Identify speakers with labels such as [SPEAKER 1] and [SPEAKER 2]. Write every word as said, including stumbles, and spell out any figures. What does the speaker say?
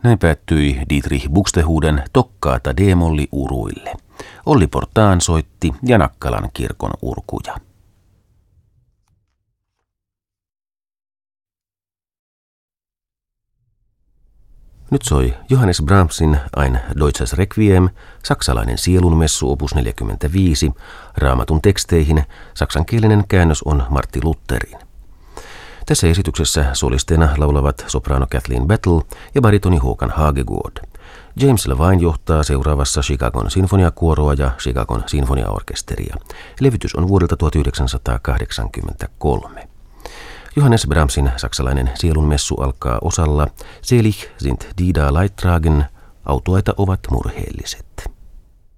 [SPEAKER 1] Näin päättyi Dietrich Buxtehuden Toccata D-molli uruille. Olli Portaan soitti ja Nakkalan kirkon urkuja. Nyt soi Johannes Brahmsin Ein Deutsches Requiem, saksalainen sielunmessu opus neljäkymmentäviisi, Raamatun teksteihin. Saksankielinen käännös on Martti Lutherin. Tässä esityksessä solisteina laulavat sopraano Kathleen Battle ja baritoni Håkan Hagegård. James Levine johtaa seuraavassa Chicagon sinfoniakuoroa ja Chicagon sinfoniaorkesteria. Levytys on vuodelta tuhatyhdeksänsataakahdeksankymmentäkolme. Johannes Brahmsin saksalainen sielunmessu alkaa osalla Selig sind die da Leidtragen, autuaita ovat murheelliset.